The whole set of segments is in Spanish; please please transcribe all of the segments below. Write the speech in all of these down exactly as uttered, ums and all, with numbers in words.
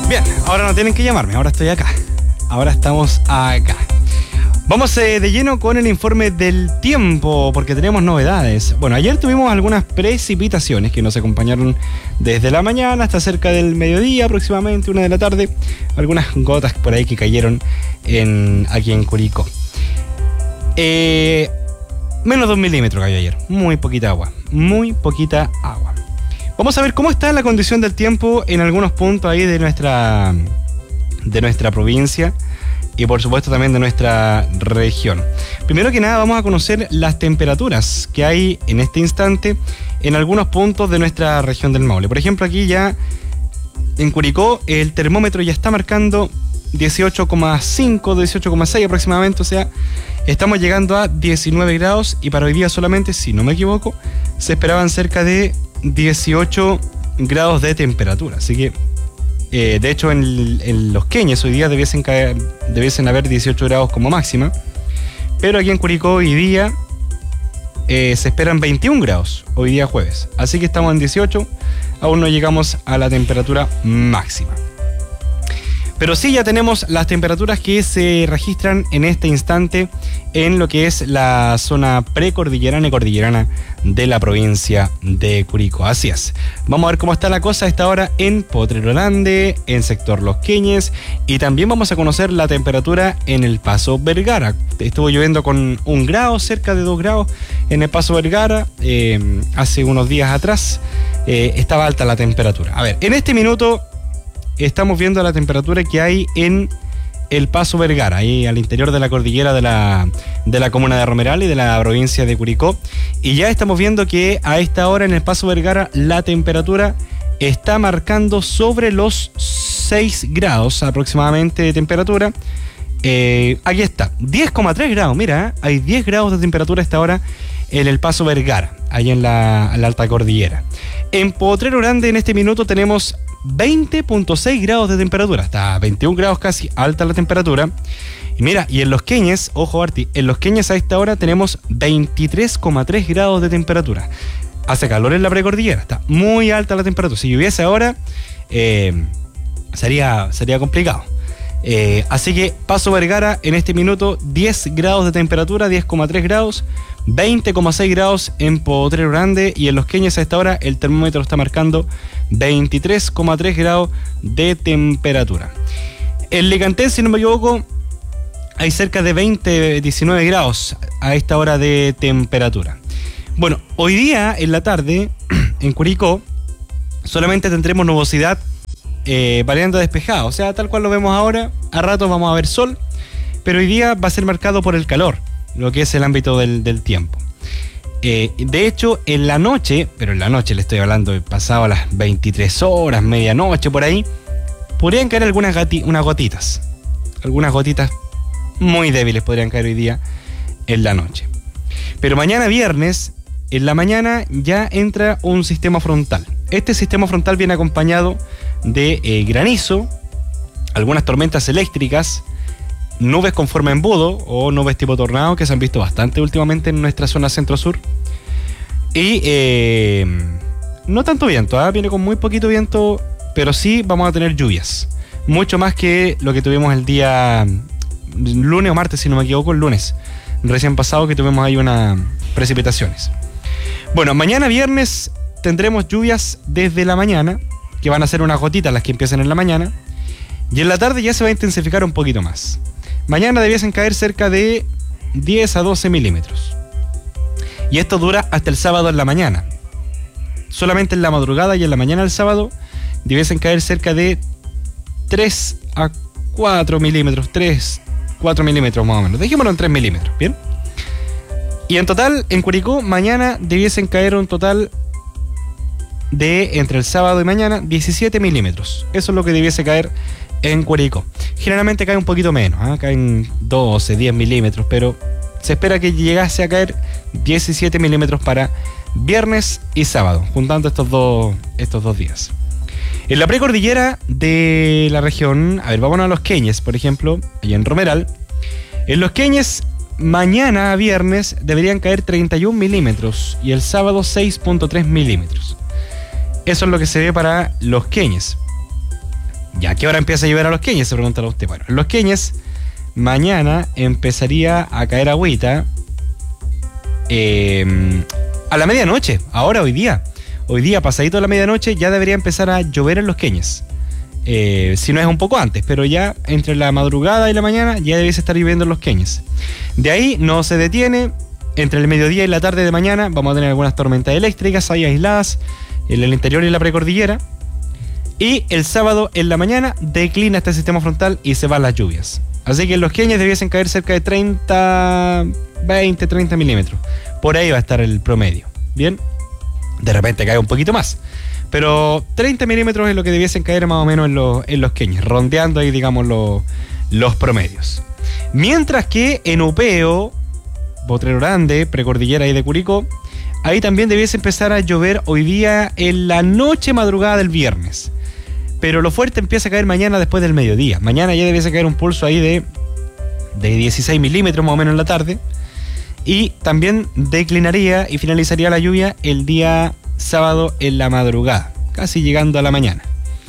Bien, ahora no tienen que llamarme, ahora estoy acá. Ahora estamos acá. Vamos eh, de lleno con el informe del tiempo, porque tenemos novedades. Bueno, ayer tuvimos algunas precipitaciones que nos acompañaron desde la mañana hasta cerca del mediodía, aproximadamente una de la tarde. Algunas gotas por ahí que cayeron en, aquí en Curicó. Eh, menos dos milímetros cayó ayer. Muy poquita agua. Muy poquita agua. Vamos a ver cómo está la condición del tiempo en algunos puntos ahí de nuestra, de nuestra provincia. Y por supuesto también de nuestra región. Primero que nada vamos a conocer las temperaturas que hay en este instante en algunos puntos de nuestra región del Maule. Por ejemplo, aquí ya en Curicó el termómetro ya está marcando dieciocho coma cinco, dieciocho coma seis aproximadamente. O sea, estamos llegando a diecinueve grados y para hoy día solamente, si no me equivoco, se esperaban cerca de dieciocho grados de temperatura. Así que Eh, de hecho, en, en Los Queñes hoy día debiesen, caer, debiesen haber dieciocho grados como máxima. Pero aquí en Curicó hoy día eh, se esperan veintiún grados, hoy día jueves. Así que estamos en dieciocho, aún no llegamos a la temperatura máxima. Pero sí ya tenemos las temperaturas que se registran en este instante en lo que es la zona precordillerana y cordillerana de la provincia de Curicó. Así es. Vamos a ver cómo está la cosa a esta hora en Potrero Grande, en sector Los Queñes, y también vamos a conocer la temperatura en el Paso Vergara. Estuvo lloviendo con un grado, cerca de dos grados en el Paso Vergara eh, hace unos días atrás. Eh, estaba alta la temperatura. A ver, en este minuto estamos viendo la temperatura que hay en el Paso Vergara, ahí al interior de la cordillera de la, de la comuna de Romeral y de la provincia de Curicó. Y ya estamos viendo que a esta hora en el Paso Vergara la temperatura está marcando sobre los seis grados aproximadamente de temperatura. Eh, aquí está, diez coma tres grados, mira, ¿eh? Hay diez grados de temperatura a esta hora en el Paso Vergara, ahí en la, en la alta cordillera. En Potrero Grande en este minuto tenemos veinte punto seis grados de temperatura, hasta veintiún grados casi, alta la temperatura. Y mira, y en Los Queñes, ojo Arti, en Los Queñes a esta hora tenemos veintitrés coma tres grados de temperatura. Hace calor en la precordillera, está muy alta la temperatura. Si lloviese ahora, eh, sería, sería complicado. Eh, así que Paso Vergara en este minuto diez grados de temperatura, diez coma tres grados, veinte coma seis grados en Potrero Grande, y en Los Queñes a esta hora el termómetro está marcando veintitrés coma tres grados de temperatura. En Lecantén, si no me equivoco, hay cerca de veinte, diecinueve grados a esta hora de temperatura. Bueno, hoy día en la tarde en Curicó solamente tendremos nubosidad eh, variando despejado, o sea, tal cual lo vemos ahora. A ratos vamos a ver sol, pero hoy día va a ser marcado por el calor, lo que es el ámbito del, del tiempo. Eh, de hecho, en la noche, pero en la noche le estoy hablando de pasado a las veintitrés horas, medianoche por ahí, podrían caer algunas gati, unas gotitas. Algunas gotitas muy débiles podrían caer hoy día en la noche. Pero mañana viernes, en la mañana ya entra un sistema frontal. Este sistema frontal viene acompañado de eh, granizo, algunas tormentas eléctricas, nubes con forma de embudo o nubes tipo tornado que se han visto bastante últimamente en nuestra zona centro-sur. Y eh, no tanto viento, ¿eh? Viene con muy poquito viento, pero sí vamos a tener lluvias. Mucho más que lo que tuvimos el día lunes o martes, si no me equivoco, el lunes recién pasado, que tuvimos ahí unas precipitaciones. Bueno, mañana viernes tendremos lluvias desde la mañana, que van a ser unas gotitas las que empiezan en la mañana, y en la tarde ya se va a intensificar un poquito más. Mañana debiesen caer cerca de diez a doce milímetros. Y esto dura hasta el sábado en la mañana. Solamente en la madrugada y en la mañana del sábado debiesen caer cerca de tres a cuatro milímetros. tres, cuatro milímetros más o menos. Dejémoslo en tres milímetros, ¿bien? Y en total, en Curicó, mañana debiesen caer un total de, entre el sábado y mañana, diecisiete milímetros. Eso es lo que debiese caer en Curicó. Generalmente cae un poquito menos, ¿eh? Caen doce, diez milímetros, pero se espera que llegase a caer diecisiete milímetros para viernes y sábado, juntando estos dos, estos dos días. En la precordillera de la región, a ver, vámonos a Los Queñes, por ejemplo, allá en Romeral. En Los Queñes, mañana viernes deberían caer treinta y un milímetros y el sábado seis punto tres milímetros. Eso es lo que se ve para Los Queñes. ¿Ya a qué hora empieza a llover a Los Queñes? Se preguntará usted. Bueno, en Los Queñes mañana empezaría a caer agüita eh, a la medianoche, ahora hoy día. Hoy día, pasadito de la medianoche, ya debería empezar a llover en Los Queñes. Eh, si no es un poco antes, pero ya entre la madrugada y la mañana ya debiese estar lloviendo en Los Queñes. De ahí no se detiene. Entre el mediodía y la tarde de mañana vamos a tener algunas tormentas eléctricas ahí aisladas en el interior y la precordillera. Y el sábado en la mañana declina este sistema frontal y se van las lluvias. Así que en Los Queñes debiesen caer cerca de treinta, veinte, treinta milímetros. Por ahí va a estar el promedio. Bien, de repente cae un poquito más. Pero treinta milímetros es lo que debiesen caer más o menos en los, en los Queñes, rondeando ahí, digamos, los, los promedios. Mientras que en Upeo, Potrero Grande, precordillera ahí de Curicó, ahí también debiese empezar a llover hoy día en la noche madrugada del viernes. Pero lo fuerte empieza a caer mañana después del mediodía. Mañana ya debiese caer un pulso ahí de, de dieciséis milímetros más o menos en la tarde. Y también declinaría y finalizaría la lluvia el día sábado en la madrugada, casi llegando a la mañana.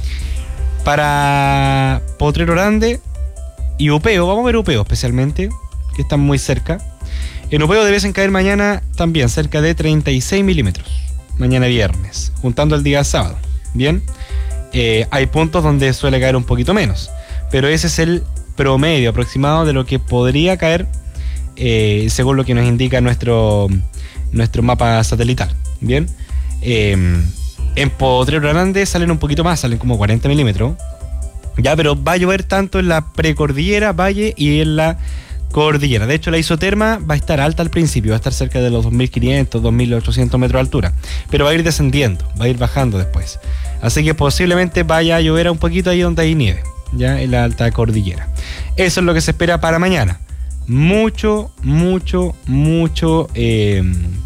Para Potrero Grande y Upeo, vamos a ver Upeo especialmente, que están muy cerca. En Upeo debiesen caer mañana también cerca de treinta y seis milímetros, mañana viernes, juntando el día sábado. Bien, eh, hay puntos donde suele caer un poquito menos, pero ese es el promedio aproximado de lo que podría caer eh, según lo que nos indica nuestro, nuestro mapa satelital. Bien, eh, en Potrero Grande salen un poquito más, salen como cuarenta milímetros, ya, pero va a llover tanto en la precordillera, valle y en la cordillera. De hecho, la isoterma va a estar alta al principio, va a estar cerca de los dos mil quinientos, dos mil ochocientos metros de altura, pero va a ir descendiendo, va a ir bajando después. Así que posiblemente vaya a llover un poquito ahí donde hay nieve, ya en la alta cordillera. Eso es lo que se espera para mañana. Mucho, mucho, mucho eh,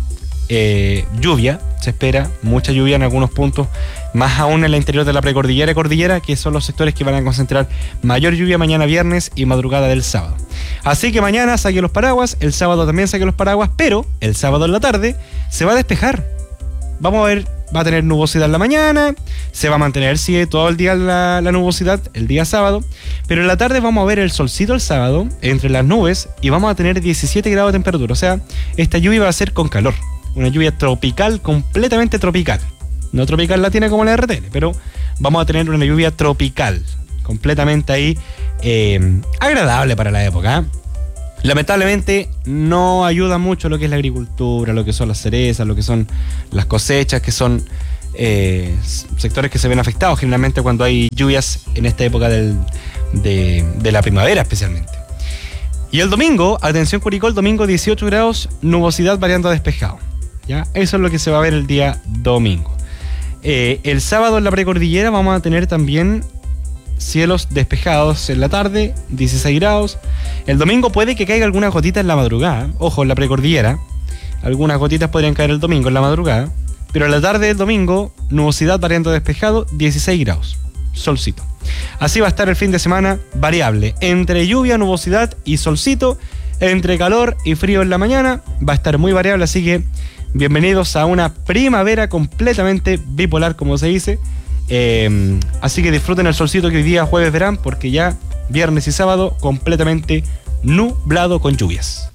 eh, lluvia. Se espera mucha lluvia en algunos puntos, más aún en el interior de la precordillera y cordillera, que son los sectores que van a concentrar mayor lluvia mañana viernes y madrugada del sábado. Así que mañana saque los paraguas, el sábado también saque los paraguas, pero el sábado en la tarde se va a despejar. Vamos a ver, va a tener nubosidad en la mañana, se va a mantener sí, todo el día la, la nubosidad el día sábado, pero en la tarde vamos a ver el solcito el sábado entre las nubes y vamos a tener diecisiete grados de temperatura. O sea, esta lluvia va a ser con calor. Una lluvia tropical, completamente tropical. No tropical latina como la R T L, pero vamos a tener una lluvia tropical, completamente ahí eh, agradable para la época. ¿eh? Lamentablemente no ayuda mucho lo que es la agricultura, lo que son las cerezas, lo que son las cosechas, que son eh, sectores que se ven afectados generalmente cuando hay lluvias en esta época del, de, de la primavera especialmente. Y el domingo, atención Curicó, el domingo dieciocho grados, nubosidad variando a despejado. ¿Ya? Eso es lo que se va a ver el día domingo. Eh, el sábado en la precordillera vamos a tener también cielos despejados en la tarde, dieciséis grados. El domingo puede que caiga algunas gotitas en la madrugada. Ojo, en la precordillera, algunas gotitas podrían caer el domingo en la madrugada. Pero en la tarde del domingo, nubosidad variando a despejado, dieciséis grados. Solcito. Así va a estar el fin de semana variable. Entre lluvia, nubosidad y solcito. Entre calor y frío en la mañana. Va a estar muy variable, así que bienvenidos a una primavera completamente bipolar, como se dice. Eh, así que disfruten el solcito que hoy día jueves verán, porque ya viernes y sábado completamente nublado con lluvias.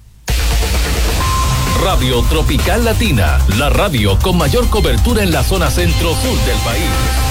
Radio Tropical Latina, la radio con mayor cobertura en la zona centro-sur del país.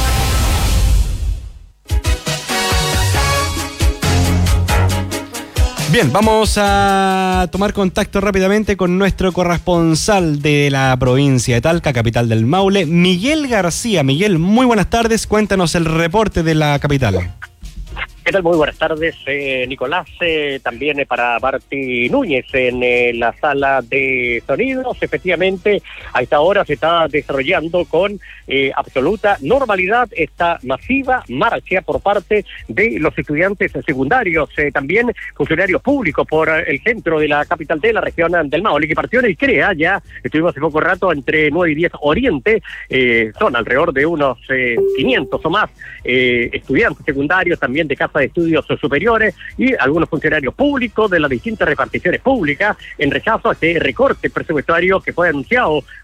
Bien, vamos a tomar contacto rápidamente con nuestro corresponsal de la provincia de Talca, capital del Maule, Miguel García. Miguel, muy buenas tardes, cuéntanos el reporte de la capital. ¿Qué tal? Muy buenas tardes, eh, Nicolás. Eh, también eh, para Martí Núñez en eh, la sala de sonidos. Efectivamente, a esta hora se está desarrollando con eh, absoluta normalidad esta masiva marcha por parte de los estudiantes secundarios, eh, también funcionarios públicos por el centro de la capital de la región del Maule, que partió en el CREA. Ya estuvimos hace poco rato entre nueve y diez Oriente. Eh, son alrededor de unos eh, quinientos o más eh, estudiantes secundarios, también de casa de estudios superiores y algunos funcionarios públicos de las distintas reparticiones públicas en rechazo a este recorte presupuestario que fue anunciado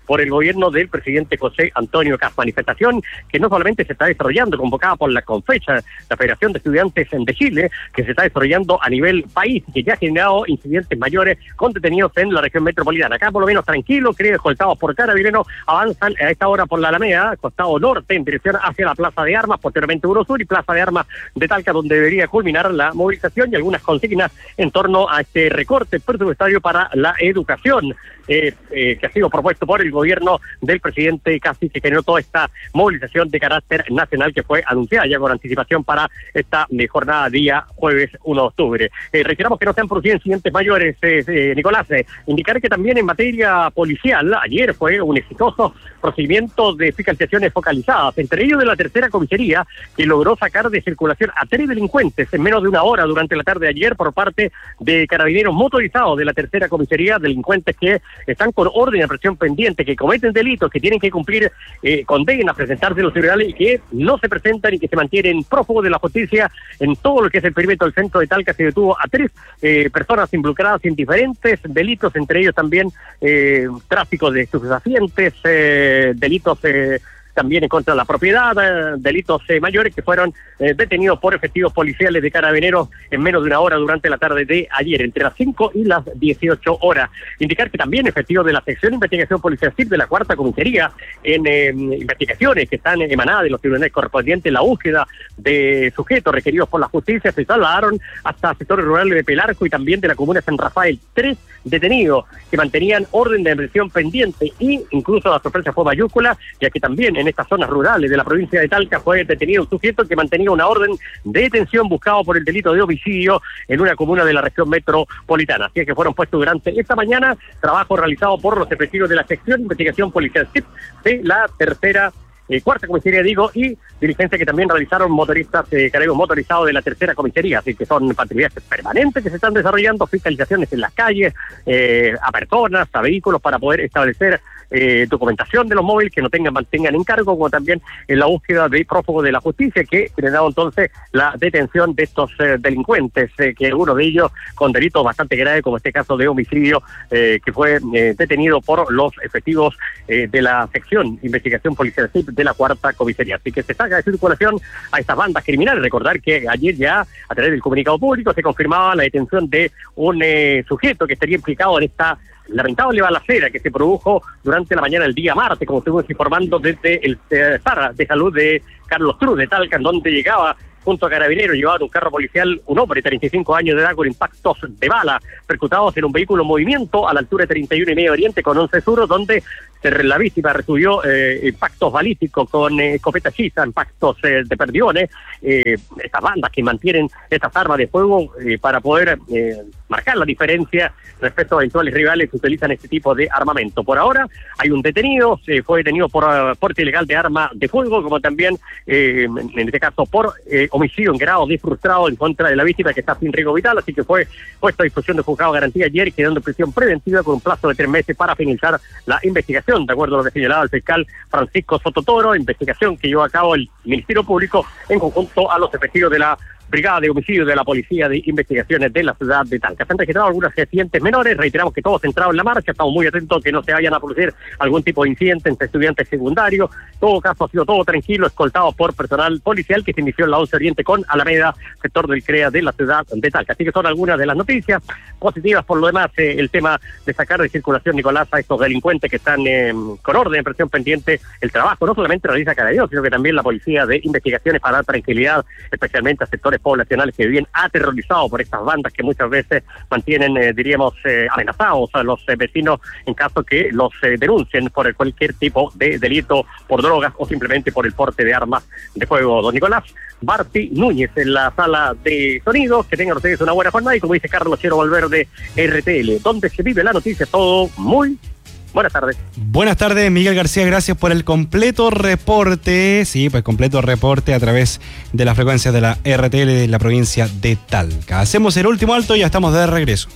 por el gobierno del presidente José Antonio Kast. Manifestación que no solamente se está desarrollando, convocada por la CONFECHA, la Federación de Estudiantes de Chile, que se está desarrollando a nivel país, que ya ha generado incidentes mayores con detenidos en la región metropolitana. Acá por lo menos tranquilo, creo, escoltados por Carabineros, avanzan a esta hora por la Alameda, costado norte, en dirección hacia la Plaza de Armas, posteriormente Eurosur y Plaza de Armas de Talca, donde debería culminar la movilización, y algunas consignas en torno a este recorte presupuestario para la educación, eh, eh, que ha sido propuesto por el gobierno del presidente Kast, que generó toda esta movilización de carácter nacional que fue anunciada ya con anticipación para esta eh, jornada día jueves uno de octubre. Eh, reiteramos que no se han producido incidentes mayores, eh, eh, Nicolás. Eh, indicar que también en materia policial, ayer fue un exitoso procedimiento de fiscalizaciones focalizadas, entre ellos de la tercera comisaría, que logró sacar de circulación a tres delincuentes en menos de una hora durante la tarde de ayer por parte de carabineros motorizados de la tercera comisaría, delincuentes que están con orden de aprehensión pendiente, que cometen delitos, que tienen que cumplir eh, condenas, presentarse en los tribunales y que no se presentan y que se mantienen prófugos de la justicia en todo lo que es el perímetro del centro de Talca. Se detuvo a tres eh, personas involucradas en diferentes delitos, entre ellos también eh, tráfico de estupefacientes, eh, delitos eh, también en contra de la propiedad, eh, delitos eh, mayores que fueron eh, detenidos por efectivos policiales de Carabineros en menos de una hora durante la tarde de ayer, entre las cinco y las dieciocho horas. Indicar que también efectivos de la sección de investigación policial C I P de la cuarta comisaría en eh, investigaciones que están emanadas de los tribunales correspondientes, la búsqueda de sujetos requeridos por la justicia, se trasladaron hasta sectores rurales de Pelarco y también de la comuna de San Rafael. Tres detenidos que mantenían orden de aprehensión pendiente, y incluso la sorpresa fue mayúscula, ya que también en estas zonas rurales de la provincia de Talca fue detenido un sujeto que mantenía una orden de detención buscado por el delito de homicidio en una comuna de la región metropolitana. Así es que fueron puestos durante esta mañana trabajo realizado por los efectivos de la sección de investigación policial C I P de la tercera Eh, cuarta comisaría, digo, y diligencia que también realizaron motoristas, eh, carabineros motorizados de la tercera comisaría, así que son patrullajes permanentes que se están desarrollando, fiscalizaciones en las calles, eh, a personas, a vehículos, para poder establecer eh, documentación de los móviles que no tengan, mantengan en cargo, como también en la búsqueda de prófugos de la justicia, que generado entonces la detención de estos eh, delincuentes, eh, que algunos de ellos con delitos bastante graves, como este caso de homicidio, eh, que fue eh, detenido por los efectivos eh, de la sección de investigación policial C I P de la cuarta comisaría. Así que se saca de circulación a estas bandas criminales. Recordar que ayer ya, a través del comunicado público, se confirmaba la detención de un eh, sujeto que estaría implicado en esta lamentable balacera que se produjo durante la mañana del día martes, como estuvimos informando desde el Sara de Salud de Carlos Cruz de Talca, en donde llegaba junto a Carabineros, llevaba un carro policial un hombre de treinta y cinco años de edad con impactos de bala percutados en un vehículo en movimiento a la altura de treinta y uno y medio Oriente con once Sur, donde la víctima recibió eh, impactos balísticos con eh, escopeta hechiza, impactos eh, de perdiones, eh, estas bandas que mantienen estas armas de fuego eh, para poder eh, marcar la diferencia respecto a eventuales rivales que utilizan este tipo de armamento. Por ahora hay un detenido, se fue detenido por uh, porte ilegal de arma de fuego, como también eh, en este caso por eh, homicidio en grado de frustrado en contra de la víctima, que está sin riesgo vital, así que fue puesto a disposición de juzgado de garantía ayer, quedando en prisión preventiva con un plazo de tres meses para finalizar la investigación, de acuerdo a lo que señalaba el fiscal Francisco Sototoro, investigación que llevó a cabo el Ministerio Público en conjunto a los efectivos de la Brigada de Homicidio de la Policía de Investigaciones de la ciudad de Talca. Se han registrado algunos accidentes menores, reiteramos que todos centrados en la marcha, estamos muy atentos que no se vayan a producir algún tipo de incidente entre estudiantes secundarios. Todo caso ha sido todo tranquilo, escoltado por personal policial que se inició en la once Oriente con Alameda, sector del CREA de la ciudad de Talca. Así que son algunas de las noticias positivas. Por lo demás, eh, el tema de sacar de circulación, Nicolás, a estos delincuentes que están eh, con orden de presión pendiente, el trabajo no solamente realiza Carabineros, sino que también la Policía de Investigaciones, para dar tranquilidad especialmente a sectores poblacionales que viven aterrorizados por estas bandas que muchas veces mantienen, eh, diríamos, eh, amenazados a los eh, vecinos en caso que los eh, denuncien por cualquier tipo de delito, por drogas o simplemente por el porte de armas de fuego. Don Nicolás, Barty Núñez en la sala de sonido. Que tengan ustedes una buena jornada y, como dice Carlos, quiero volver de R T L, donde se vive la noticia. Todo muy buenas tardes. Buenas tardes, Miguel García, gracias por el completo reporte. Sí, pues completo reporte a través de la frecuencia de la R T L de la provincia de Talca. Hacemos el último alto y ya estamos de regreso.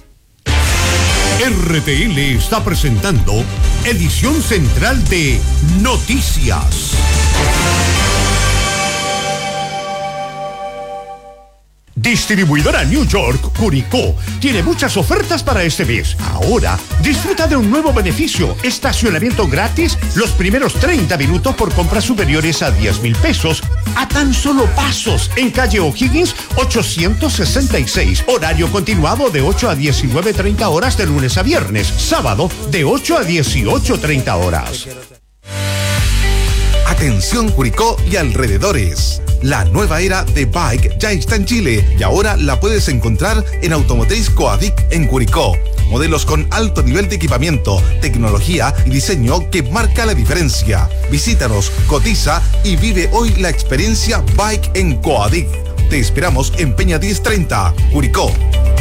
R T L está presentando edición central de Noticias. Distribuidora New York, Curicó, tiene muchas ofertas para este mes. Ahora, disfruta de un nuevo beneficio, estacionamiento gratis los primeros treinta minutos por compras superiores a diez mil pesos, a tan solo pasos, en calle O'Higgins ochocientos sesenta y seis, horario continuado de ocho a diecinueve treinta horas de lunes a viernes, sábado de ocho a dieciocho treinta horas. Atención Curicó y alrededores. La nueva era de Bike ya está en Chile y ahora la puedes encontrar en Automotriz Coadic en Curicó. Modelos con alto nivel de equipamiento, tecnología y diseño que marca la diferencia. Visítanos, cotiza y vive hoy la experiencia Bike en Coadic. Te esperamos en Peña diez treinta, Curicó.